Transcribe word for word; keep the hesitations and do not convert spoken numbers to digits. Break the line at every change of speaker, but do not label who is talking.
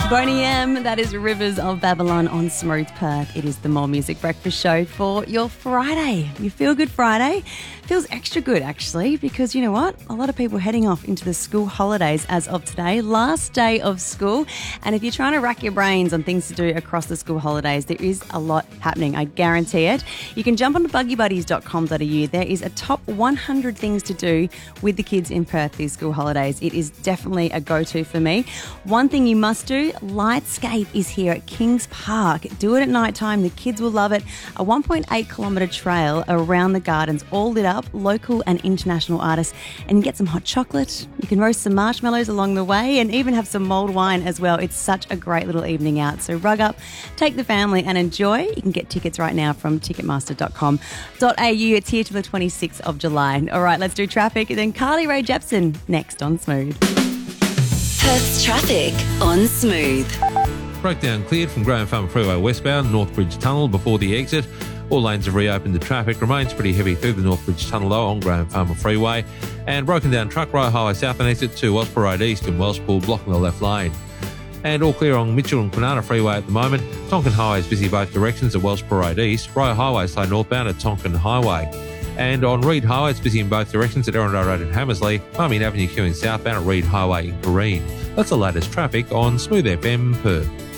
Boney M, that is Rivers of Babylon on Smooth Perth. It is the More Music Breakfast Show for your Friday. Your Feel Good Friday feels extra good, actually, because you know what? A lot of people are heading off into the school holidays as of today, last day of school. And if you're trying to rack your brains on things to do across the school holidays, there is a lot happening, I guarantee it. You can jump onto buggy buddies dot com dot a u. There is a top one hundred things to do with the kids in Perth these school holidays. It is definitely a go-to for me. One thing you must do, Lightscape is here at Kings Park. Do it at night time. The kids will love it. A one point eight kilometre trail around the gardens, all lit up, local and international artists, and you get some hot chocolate. You can roast some marshmallows along the way and even have some mulled wine as well. It's such a great little evening out. So rug up, take the family and enjoy. You can get tickets right now from ticketmaster dot com dot a u. It's here till the twenty-sixth of July. All right, let's do traffic. And then Carly Rae Jepsen next on Smooth.
Perth's traffic on Smooth.
Breakdown cleared from Graham Farm Freeway westbound, Northbridge Tunnel before the exit. All lanes have reopened. The traffic remains pretty heavy through the Northbridge Tunnel though on Graham Farmer Freeway. And broken down truck right highway south and exit to Wellsborough Road East and Wellspool blocking the left lane. And all clear on Mitchell and Kwinana Freeway at the moment. Tonkin Highway is busy both directions at Wellsborough Road East. Rye Highway slow northbound at Tonkin Highway. And on Reed Highway, it's busy in both directions at Erindale Road in Hammersley, Marmion Avenue queuing southbound at Reed Highway in Green. That's the latest traffic on Smooth F M Perth.